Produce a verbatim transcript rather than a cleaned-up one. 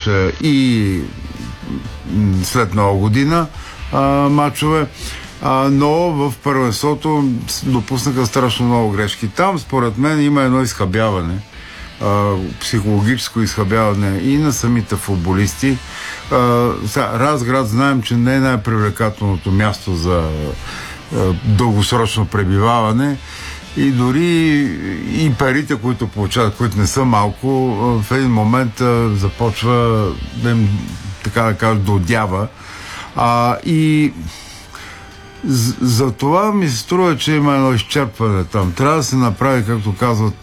имаше и след Нова година а, мачове, а, но в първенството допуснаха страшно много грешки. Там, според мен, има едно изхабяване, а, психологическо изхабяване и на самите футболисти. А, сега, Разград знаем, че не е най-привлекателното място за а, дългосрочно пребиваване и дори и парите, които получават, които не са малко, в един момент а, започва да им, така да кажа, додява. А, и за това ми се струва, че има едно изчерпване там. Трябва да се направи, както казват